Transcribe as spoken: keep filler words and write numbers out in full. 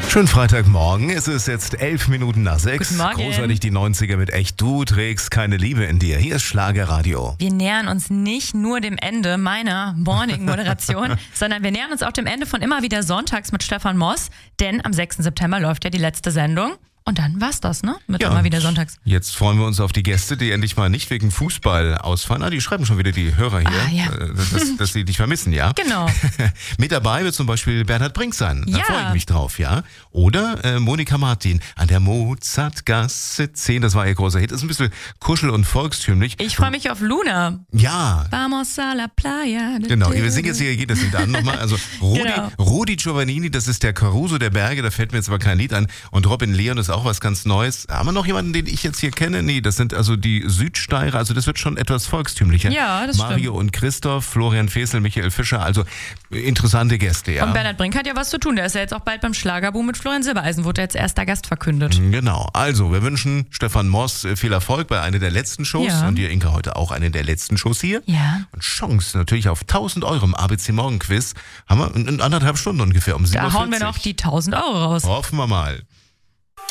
Schönen Freitagmorgen, es ist jetzt elf Minuten nach sechs. Guten Morgen. Großartig die neunziger mit echt, du trägst keine Liebe in dir. Hier ist Schlagerradio. Wir nähern uns nicht nur dem Ende meiner Morning-Moderation, sondern wir nähern uns auch dem Ende von Immer wieder sonntags mit Stefan Moss, denn am sechsten September läuft ja die letzte Sendung. Und dann war's das, ne? Mit Ja, Immer wieder sonntags. Jetzt freuen wir uns auf die Gäste, die endlich mal nicht wegen Fußball ausfallen. Ah, die schreiben schon wieder die Hörer hier, Ah, ja. äh, dass, dass sie dich vermissen, ja? Genau. Mit dabei wird zum Beispiel Bernhard Brink sein. Da Ja. freue ich mich drauf, ja? Oder äh, Monika Martin an der Mozartgasse zehn. Das war ihr großer Hit. Ist ein bisschen kuschel- und volkstümlich. Ich freue mich auf Luna. Ja. Vamos a la playa. Genau, wir singen jetzt hier jedes Lied an nochmal. Also Rudi, Genau. Rudi Giovannini, das ist der Caruso der Berge, da fällt mir jetzt aber kein Lied an. Und Robin Leon ist auch was ganz Neues. Haben wir noch jemanden, den ich jetzt hier kenne? Nee, das sind also die Südsteirer, also das wird schon etwas volkstümlicher. Ja, das Mario stimmt. und Christoph, Florian Fesel, Michael Fischer, also interessante Gäste, ja. Und Bernhard Brink hat ja was zu tun. Der ist ja jetzt auch bald beim Schlagerboom mit Florian Silbereisen, wurde jetzt erster Gast verkündet. Genau, also wir wünschen Stefan Moss äh, viel Erfolg bei einer der letzten Shows Ja. und dir, Inka, heute auch eine der letzten Shows hier. Ja. Und Chance natürlich auf tausend Euro im A B C Morgen Quiz. Haben wir in, in anderthalb Stunden ungefähr um sieben Uhr Da vierzig. hauen wir noch die tausend Euro raus. Hoffen wir mal.